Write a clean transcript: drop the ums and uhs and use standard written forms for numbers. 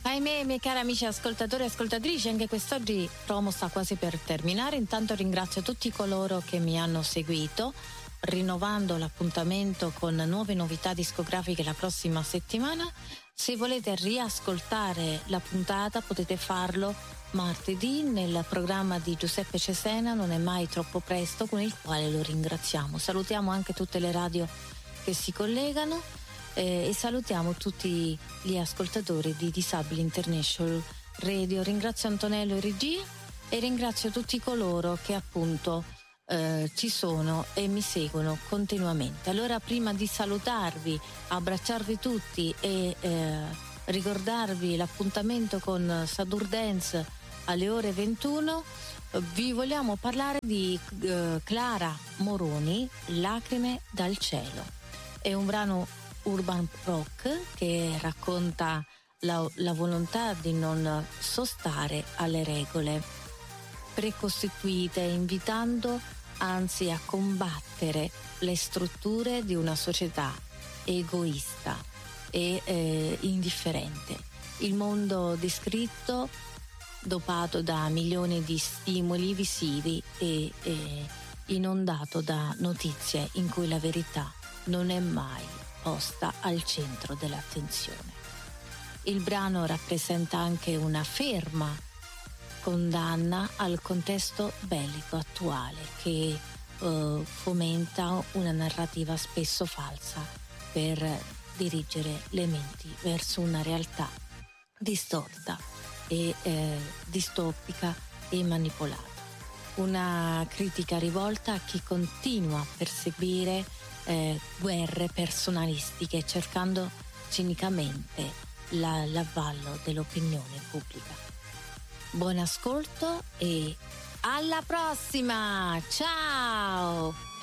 Ahimè, miei cari amici ascoltatori e ascoltatrici, anche quest'oggi promo sta quasi per terminare. Intanto ringrazio tutti coloro che mi hanno seguito, rinnovando l'appuntamento con nuove novità discografiche la prossima settimana. Se volete riascoltare la puntata potete farlo martedì nel programma di Giuseppe Cesena, Non è mai troppo presto, con il quale lo ringraziamo. Salutiamo anche tutte le radio che si collegano e salutiamo tutti gli ascoltatori di Disabili International Radio. Ringrazio Antonello in regia e ringrazio tutti coloro che appunto ci sono e mi seguono continuamente. Allora, prima di salutarvi, abbracciarvi tutti e ricordarvi l'appuntamento con Sadur Dance alle ore 21, vi vogliamo parlare di Clara Moroni, Lacrime dal cielo. È un brano urban rock che racconta la volontà di non sostare alle regole precostituite, invitando anzi a combattere le strutture di una società egoista e indifferente. Il mondo descritto, dopato da milioni di stimoli visivi e inondato da notizie in cui la verità non è mai posta al centro dell'attenzione. Il brano rappresenta anche una ferma condanna al contesto bellico attuale che fomenta una narrativa spesso falsa per dirigere le menti verso una realtà distorta e distopica e manipolata. Una critica rivolta a chi continua a perseguire guerre personalistiche cercando cinicamente l'avvallo dell'opinione pubblica. Buon ascolto e alla prossima! Ciao!